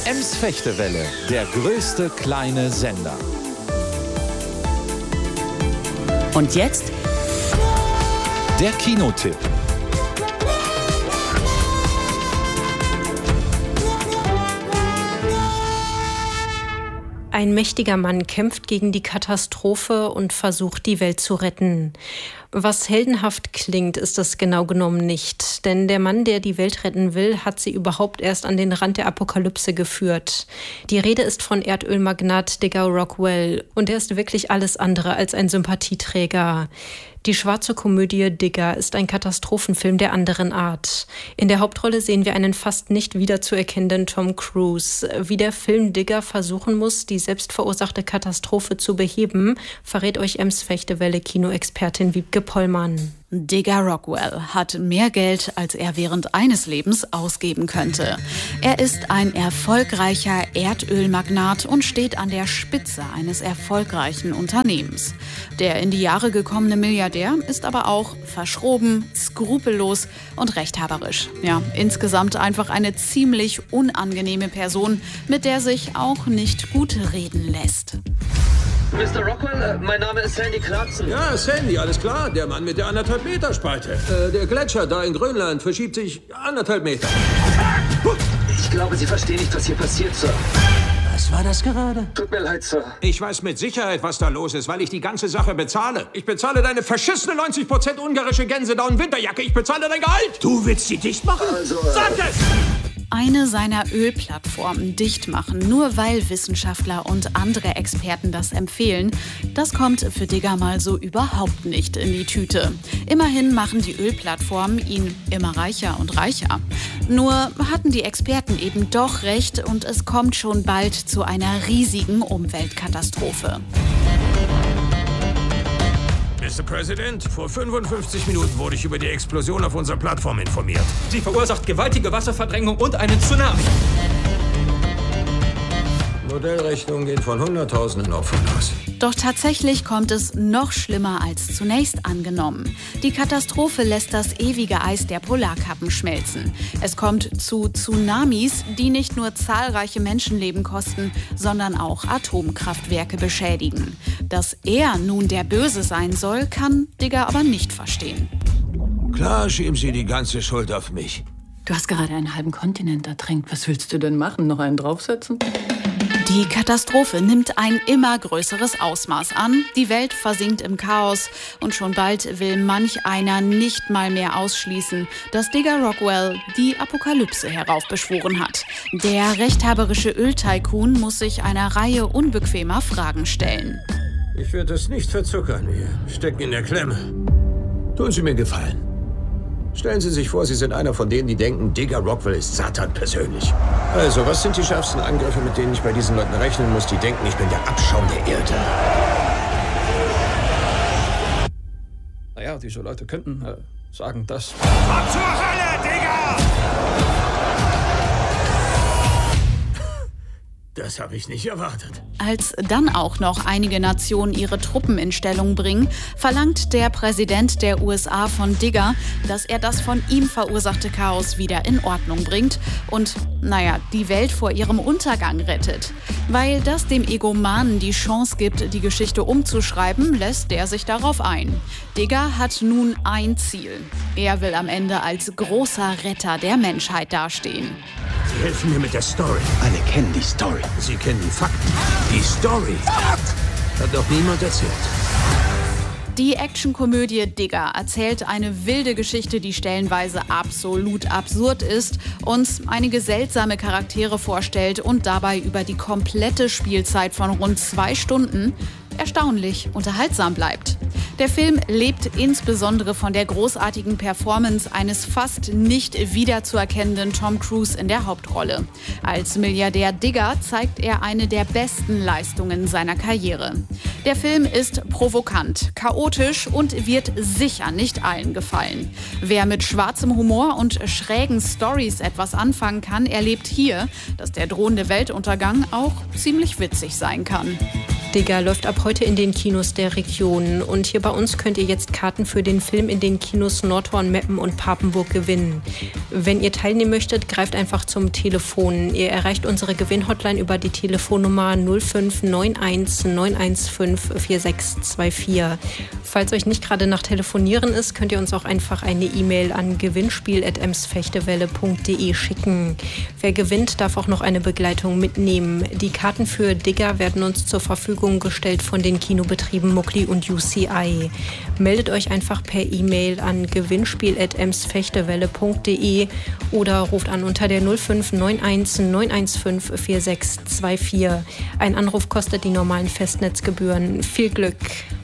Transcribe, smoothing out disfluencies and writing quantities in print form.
Ems-Fechtewelle, der größte kleine Sender. Und jetzt der Kinotipp. Ein mächtiger Mann kämpft gegen die Katastrophe und versucht, die Welt zu retten. Was heldenhaft klingt, ist das genau genommen nicht. Denn der Mann, der die Welt retten will, hat sie überhaupt erst an den Rand der Apokalypse geführt. Die Rede ist von Erdölmagnat Digger Rockwell. Und er ist wirklich alles andere als ein Sympathieträger. Die schwarze Komödie Digger ist ein Katastrophenfilm der anderen Art. In der Hauptrolle sehen wir einen fast nicht wiederzuerkennenden Tom Cruise. Wie der Film Digger versuchen muss, die selbstverursachte Katastrophe zu beheben, verrät euch Ems-Fechtewelle-Kinoexpertin Wiebke Pollmann. Digger Rockwell hat mehr Geld, als er während eines Lebens ausgeben könnte. Er ist ein erfolgreicher Erdölmagnat und steht an der Spitze eines erfolgreichen Unternehmens. Der in die Jahre gekommene Milliardär ist aber auch verschroben, skrupellos und rechthaberisch. Ja, insgesamt einfach eine ziemlich unangenehme Person, mit der sich auch nicht gut reden lässt. Mr. Rockwell, mein Name ist Sandy Clarkson. Ja, Sandy, alles klar. Der Mann mit der 1,5 Meter Spalte. Der Gletscher da in Grönland verschiebt sich 1,5 Meter. Ich glaube, Sie verstehen nicht, was hier passiert, Sir. Was war das gerade? Tut mir leid, Sir. Ich weiß mit Sicherheit, was da los ist, weil ich die ganze Sache bezahle. Ich bezahle deine verschissene 90% ungarische Gänsedown-Winterjacke. Ich bezahle dein Gehalt. Du willst sie dicht machen? Sag es! Eine seiner Ölplattformen dicht machen, nur weil Wissenschaftler und andere Experten das empfehlen, das kommt für Digger mal so überhaupt nicht in die Tüte. Immerhin machen die Ölplattformen ihn immer reicher und reicher. Nur hatten die Experten eben doch recht und es kommt schon bald zu einer riesigen Umweltkatastrophe. Mr. President, vor 55 Minuten wurde ich über die Explosion auf unserer Plattform informiert. Sie verursacht gewaltige Wasserverdrängung und einen Tsunami. Modellrechnungen gehen von Hunderttausenden Opfern aus. Doch tatsächlich kommt es noch schlimmer als zunächst angenommen. Die Katastrophe lässt das ewige Eis der Polarkappen schmelzen. Es kommt zu Tsunamis, die nicht nur zahlreiche Menschenleben kosten, sondern auch Atomkraftwerke beschädigen. Dass er nun der Böse sein soll, kann Digger aber nicht verstehen. Klar schieben Sie die ganze Schuld auf mich. Du hast gerade einen halben Kontinent ertränkt. Was willst du denn machen? Noch einen draufsetzen? Die Katastrophe nimmt ein immer größeres Ausmaß an. Die Welt versinkt im Chaos und schon bald will manch einer nicht mal mehr ausschließen, dass Digger Rockwell die Apokalypse heraufbeschworen hat. Der rechthaberische Öltycoon muss sich einer Reihe unbequemer Fragen stellen. Ich werde es nicht verzuckern. Wir stecken in der Klemme. Tun Sie mir einen Gefallen. Stellen Sie sich vor, Sie sind einer von denen, die denken, Digger Rockwell ist Satan persönlich. Also, was sind die schärfsten Angriffe, mit denen ich bei diesen Leuten rechnen muss, die denken, ich bin der Abschaum der Erde? Naja, diese Leute könnten sagen, dass... Ab zur Hölle, Digger! Das habe ich nicht erwartet. Als dann auch noch einige Nationen ihre Truppen in Stellung bringen, verlangt der Präsident der USA von Digger, dass er das von ihm verursachte Chaos wieder in Ordnung bringt und, die Welt vor ihrem Untergang rettet. Weil das dem Egomanen die Chance gibt, die Geschichte umzuschreiben, lässt der sich darauf ein. Digger hat nun ein Ziel. Er will am Ende als großer Retter der Menschheit dastehen. Sie helfen mir mit der Story. Alle kennen die Story. Sie kennen die Fakten. Die Story hat noch niemand erzählt. Die Actionkomödie Digger erzählt eine wilde Geschichte, die stellenweise absolut absurd ist, uns einige seltsame Charaktere vorstellt und dabei über die komplette Spielzeit von rund 2 Stunden erstaunlich unterhaltsam bleibt. Der Film lebt insbesondere von der großartigen Performance eines fast nicht wiederzuerkennenden Tom Cruise in der Hauptrolle. Als Milliardär Digger zeigt er eine der besten Leistungen seiner Karriere. Der Film ist provokant, chaotisch und wird sicher nicht allen gefallen. Wer mit schwarzem Humor und schrägen Storys etwas anfangen kann, erlebt hier, dass der drohende Weltuntergang auch ziemlich witzig sein kann. Digger läuft ab heute in den Kinos der Region. Und hier bei uns könnt ihr jetzt Karten für den Film in den Kinos Nordhorn, Meppen und Papenburg gewinnen. Wenn ihr teilnehmen möchtet, greift einfach zum Telefon. Ihr erreicht unsere Gewinnhotline über die Telefonnummer 0591 915 4624. Falls euch nicht gerade nach Telefonieren ist, könnt ihr uns auch einfach eine E-Mail an gewinnspiel@emsfechtewelle.de schicken. Wer gewinnt, darf auch noch eine Begleitung mitnehmen. Die Karten für Digger werden uns zur Verfügung gestellt von den Kinobetrieben Muckli und UCI. Meldet euch einfach per E-Mail an gewinnspiel@emsfechtewelle.de oder ruft an unter der 0591 915 4624. Ein Anruf kostet die normalen Festnetzgebühren. Viel Glück!